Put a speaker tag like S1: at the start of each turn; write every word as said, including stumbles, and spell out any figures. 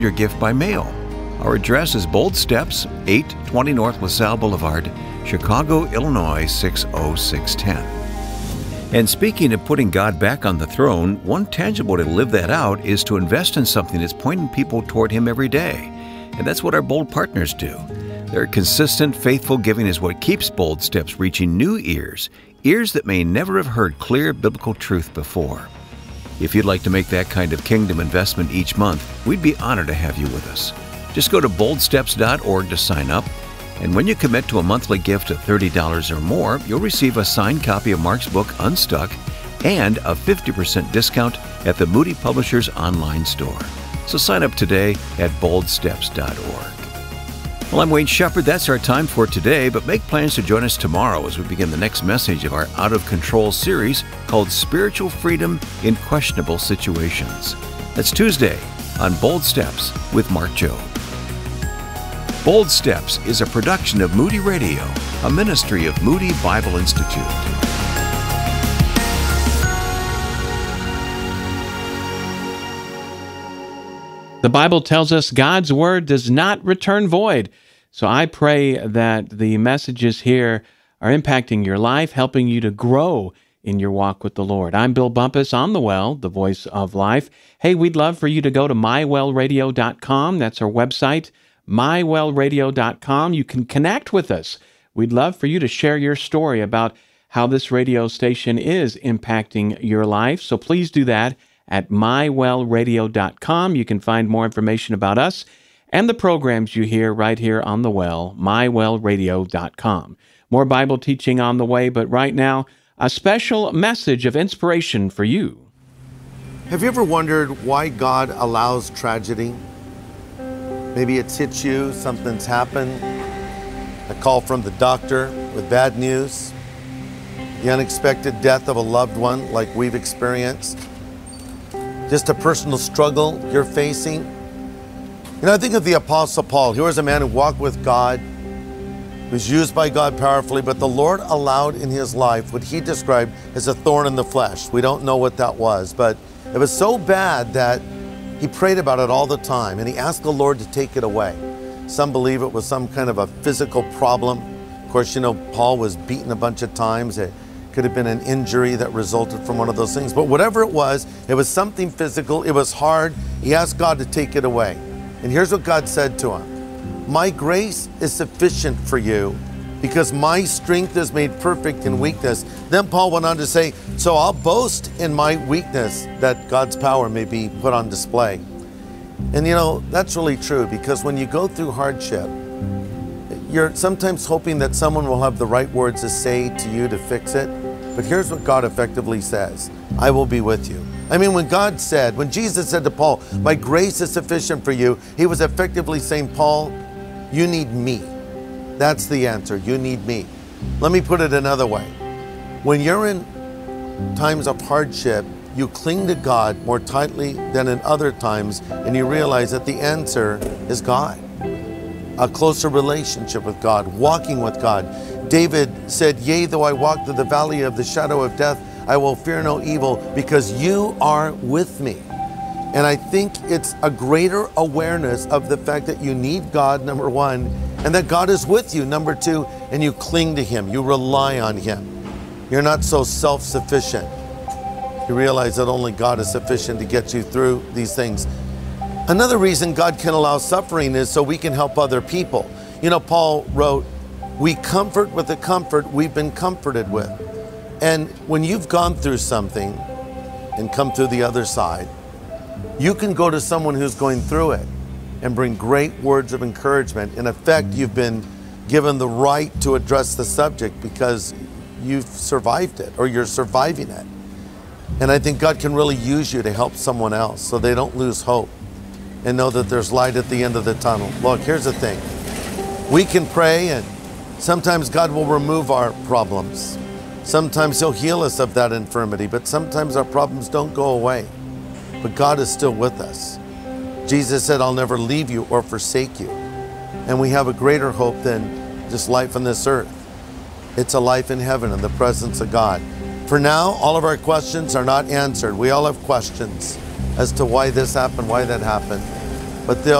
S1: your gift by mail. Our address is Bold Steps, eight twenty North LaSalle Boulevard, Chicago, Illinois six oh six one oh. And speaking of putting God back on the throne, one tangible way to live that out is to invest in something that's pointing people toward Him every day. And that's what our Bold partners do. Their consistent, faithful giving is what keeps Bold Steps reaching new ears, ears that may never have heard clear biblical truth before. If you'd like to make that kind of kingdom investment each month, we'd be honored to have you with us. Just go to bold steps dot org to sign up, and when you commit to a monthly gift of thirty dollars or more, you'll receive a signed copy of Mark's book, Unstuck, and a fifty percent discount at the Moody Publishers online store. So sign up today at bold steps dot org. Well, I'm Wayne Shepherd. That's our time for today, but make plans to join us tomorrow as we begin the next message of our Out of Control series called Spiritual Freedom in Questionable Situations. That's Tuesday on Bold Steps with Mark Jobe. Bold Steps is a production of Moody Radio, a ministry of Moody Bible Institute.
S2: The Bible tells us God's Word does not return void. So I pray that the messages here are impacting your life, helping you to grow in your walk with the Lord. I'm Bill Bumpus on The Well, the voice of life. Hey, we'd love for you to go to my well radio dot com. That's our website, my well radio dot com. You can connect with us. We'd love for you to share your story about how this radio station is impacting your life. So please do that at my well radio dot com. You can find more information about us and the programs you hear right here on The Well, my well radio dot com. More Bible teaching on the way, but right now, a special message of inspiration for you.
S3: Have you ever wondered why God allows tragedy? Maybe it's hit you, something's happened, a call from the doctor with bad news, the unexpected death of a loved one like we've experienced, just a personal struggle you're facing. You know, I think of the Apostle Paul. He was a man who walked with God, was used by God powerfully, but the Lord allowed in his life what he described as a thorn in the flesh. We don't know what that was, but it was so bad that he prayed about it all the time, and he asked the Lord to take it away. Some believe it was some kind of a physical problem. Of course, you know, Paul was beaten a bunch of times. It could have been an injury that resulted from one of those things. But whatever it was, it was something physical. It was hard. He asked God to take it away. And here's what God said to him. My grace is sufficient for you because my strength is made perfect in weakness. Then Paul went on to say, so I'll boast in my weakness that God's power may be put on display. And you know, that's really true, because when you go through hardship, you're sometimes hoping that someone will have the right words to say to you to fix it. But here's what God effectively says. I will be with you. I mean, when God said, when Jesus said to Paul, my grace is sufficient for you, he was effectively saying, Paul, you need me. That's the answer. You need me. Let me put it another way. When you're in times of hardship, you cling to God more tightly than in other times, and you realize that the answer is God. A closer relationship with God, walking with God. David said, yea, though I walk through the valley of the shadow of death, I will fear no evil because you are with me. And I think it's a greater awareness of the fact that you need God, number one, and that God is with you, number two, and you cling to him, you rely on him. You're not so self-sufficient. You realize that only God is sufficient to get you through these things. Another reason God can allow suffering is so we can help other people. You know, Paul wrote, we comfort with the comfort we've been comforted with. And when you've gone through something and come through the other side, you can go to someone who's going through it and bring great words of encouragement. In effect, you've been given the right to address the subject because you've survived it or you're surviving it. And I think God can really use you to help someone else so they don't lose hope and know that there's light at the end of the tunnel. Look, here's the thing. We can pray, and sometimes God will remove our problems. Sometimes he'll heal us of that infirmity, but sometimes our problems don't go away. But God is still with us. Jesus said, I'll never leave you or forsake you. And we have a greater hope than just life on this earth. It's a life in heaven in the presence of God. For now, all of our questions are not answered. We all have questions as to why this happened, why that happened. but they'll